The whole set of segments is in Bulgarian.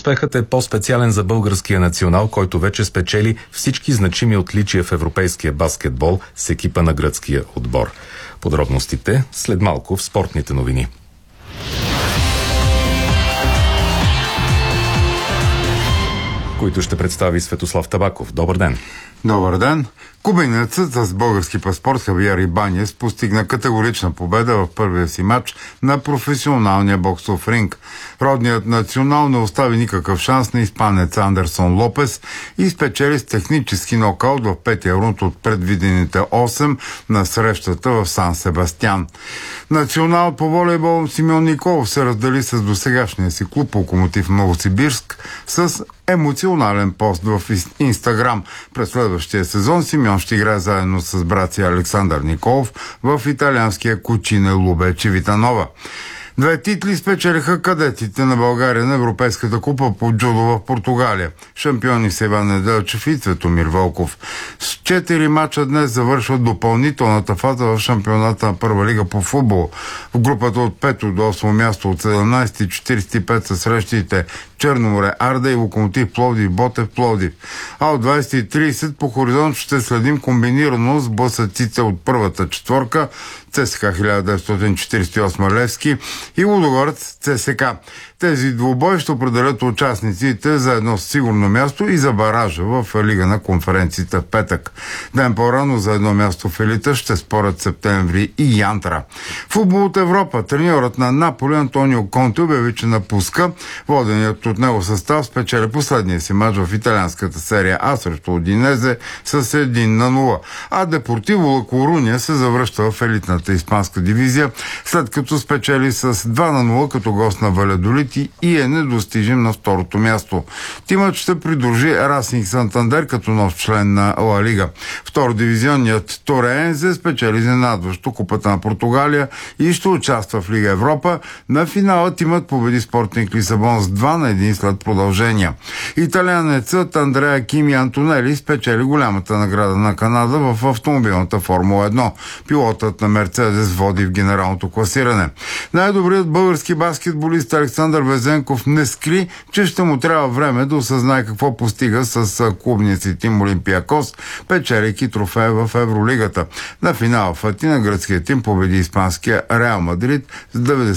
Успехът е по-специален за българския национал, който вече спечели всички значими отличия в европейския баскетбол с екипа на гръцкия отбор. Подробностите след малко в спортните новини. Които ще представи Светослав Табаков. Добър ден! Добър ден! Кубинецът с български паспорт Хавиер Ибаньес постигна категорична победа в първия си матч на професионалния боксов ринг. Родният национал не остави никакъв шанс на испанец Андерсон Лопес и спечели с технически нокаут в петия рунд от предвидените 8 на срещата в Сан Себастьян. Национал по волейбол Симеон Николов се раздели с досегашния си клуб Локомотив Новосибирск с емоционален пост в Инстаграм. През следващия сезон Симеон ще играе заедно с брат си Александър Николов в италианския Кучине Лубе Чивитанова. 2 титли спечелиха кадетите на България на Европейската купа по джудо в Португалия. Шампиони са Иван Неделчев и Цветомир Вълков. С 4 мача днес завършват допълнителната фаза в шампионата на Първа лига по футбол. В групата от 5 до 8 място от 17:45 са срещите Черноморе Арда и Локомотив Пловдив Ботев Пловдив. А от 20:30 по хоризонт ще следим комбинирано с блъсъците от първата четворка ЦСКА 1948 Левски и Лудогорец ЦСК. Тези двубои ще определят участниците за едно сигурно място и за баража в Лига на конференциите в петък. Ден по-рано за едно място в елита ще спорят Септември и Янтра. Футбол от Европа. Треньорът на Наполи Антонио Конте обяви, че напуска. Воденият от него състав спечели последния си мач в италианската серия А срещу Удинезе с 1-0. А Депортиво Ла Коруня се завръща в елитната испанска дивизия, след като спечели с 2-0 като гост на Валядолид и е недостижим на второто място. Тимът ще придружи Расинг Сантандер като нов член на Ла Лига. Втородивизионният Тореензе спечели изненадващо Купата на Португалия и ще участва в Лига Европа. На финала тимът победи Спортинг Лисабон с 2-1 след продължения. Италианецът Андреа Кими Антонели спечели голямата награда на Канада в автомобилната Формула 1. Пилотът на Мерцедес води в генералното класиране. Най-добрият български баскетболист Александър Везенков не скри, че ще му трябва време да осъзнае какво постига с клубния си тим Олимпиакос, печелейки трофея в Евролигата. На финала в Атина гръцкият тим победи испанския Реал Мадрид с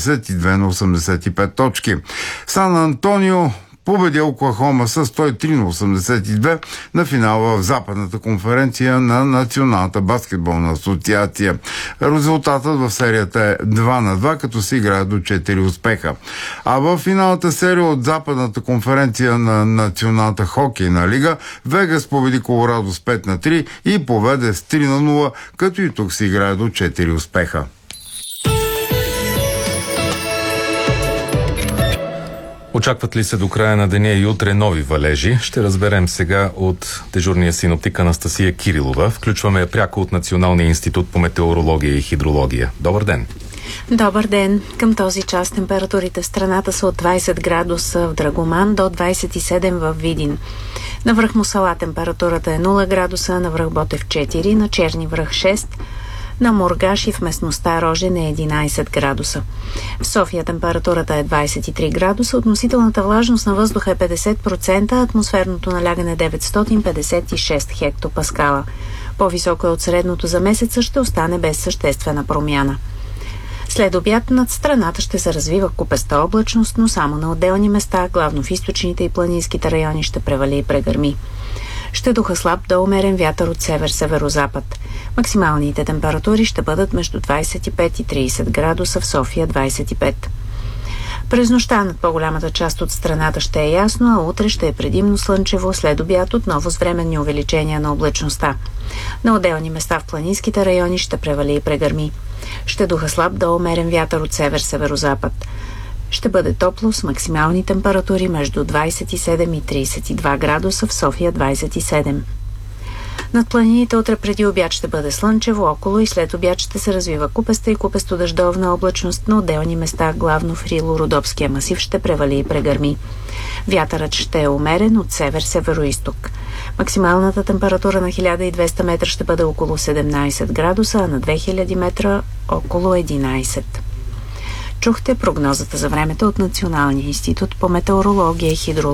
92-85 точки. Сан Антонио победи Оклахома с 103-82 на финала в западната конференция на Националната баскетболна асоциация. Резултатът в серията е 2-2, като се играе до 4 успеха. А в финалната серия от западната конференция на Националната хокейна лига Вегас победи Колорадо с 5-3 и поведе с 3-0, като и тук се играе до 4 успеха. Очакват ли се до края на деня и утре нови валежи? Ще разберем сега от дежурния синоптик Анастасия Кирилова. Включваме я пряко от Националния институт по метеорология и хидрология. Добър ден! Добър ден! Към този час температурите в страната са от 20 градуса в Драгоман до 27 в Видин. На връх Мусала температурата е 0 градуса, на връх Ботев 4, на Черни връх 6, на Мургаш и в местността Рожен е 11 градуса. В София температурата е 23 градуса, относителната влажност на въздуха е 50%, атмосферното налягане 956 хектопаскала. По-високо е от средното за месеца, ще остане без съществена промяна. След обяд над страната ще се развива купеста облачност, но само на отделни места, главно в източните и планинските райони, ще превали и прегърми. Ще духа слаб до умерен вятър от север-северозапад. Максималните температури ще бъдат между 25 и 30 градуса, в София 25. През нощта над по-голямата част от страната ще е ясно, а утре ще е предимно слънчево, след обяд отново с временни увеличения на облачността. На отделни места в планинските райони ще превали и прегърми. Ще духа слаб до умерен вятър от север-северозапад. Ще бъде топло с максимални температури между 27 и 32 градуса, в София 27. Над планините утре преди обяд ще бъде слънчево, около и след обяд ще се развива купеста и купесто-дъждовна облачност, на отделни места, главно в Рило-Родопския масив, ще превали и прегърми. Вятърът ще е умерен от север-североизток. Максималната температура на 1200 метра ще бъде около 17 градуса, а на 2000 метра около 11. Чухте прогнозата за времето от Националния институт по метеорология и хидрология.